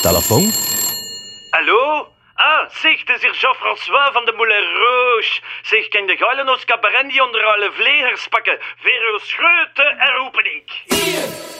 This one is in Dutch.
telefoon. Hallo? Ah, zeg, het is hier Jean-François van de Moulin Rouge. Zeg, ken de geilen ons cabaret die onder alle vlegers pakken? Voor uw schreeuwte en roepen ik. Hier!